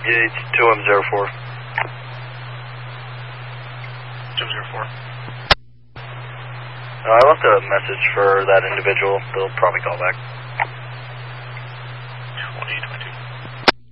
Yeah, it's 2M04. 204. I left a message for that individual. They'll probably call back. 2020.